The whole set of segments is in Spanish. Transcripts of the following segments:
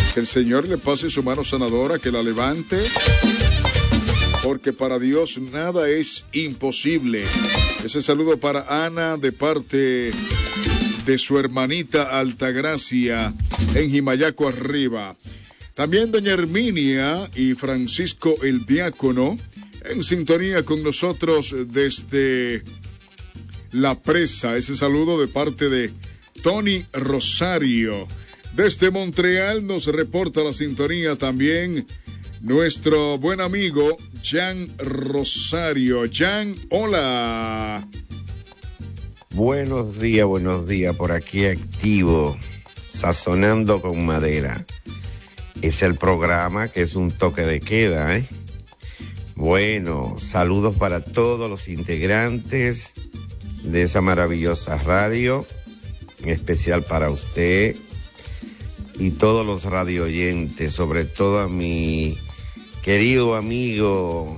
Que el Señor le pase su mano sanadora, que la levante, porque para Dios nada es imposible. Ese saludo para Ana de parte de su hermanita Altagracia en Jimayaco Arriba. También doña Herminia y Francisco el Diácono en sintonía con nosotros desde La Presa. Ese saludo de parte de Tony Rosario. Desde Montreal nos reporta la sintonía también nuestro buen amigo Jan Rosario. Jan, hola. Buenos días, por aquí activo, sazonando con madera. Es el programa que es un toque de queda, ¿eh? Bueno, saludos para todos los integrantes de esa maravillosa radio, en especial para usted y todos los radio oyentes, sobre todo a mi querido amigo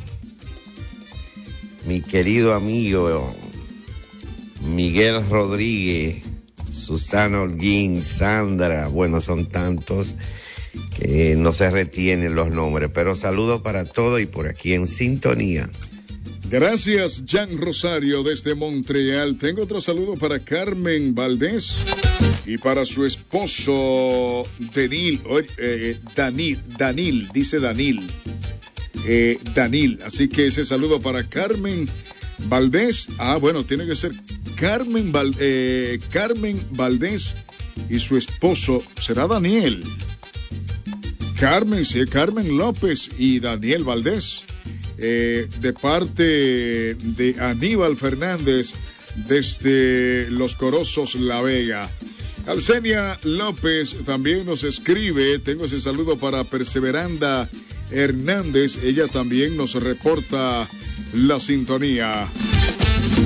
Miguel Rodríguez, Susana Holguín, Sandra, bueno, son tantos que no se retienen los nombres, pero saludos para todos y por aquí en sintonía. Gracias, Jan Rosario, desde Montreal. Tengo otro saludo para Carmen Valdés y para su esposo Danil, dice Danil. Danil, así que ese saludo para Carmen Valdés. Bueno, tiene que ser Carmen Valdés y su esposo, ¿será Daniel? Carmen, sí, Carmen López y Daniel Valdés, de parte de Aníbal Fernández desde Los Corozos, La Vega. Alcenia López también nos escribe. Tengo ese saludo para Perseveranda Hernández, ella también nos reporta la sintonía.